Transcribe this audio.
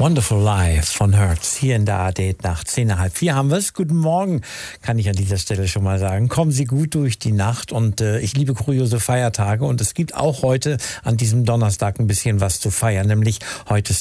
Wonderful Life von Hertz hier in der ARD nach 3:10 haben wir es. Guten Morgen, kann ich an dieser Stelle schon mal sagen. Kommen Sie gut durch die Nacht und ich liebe kuriose Feiertage und es gibt auch heute an diesem Donnerstag ein bisschen was zu feiern, nämlich heute ist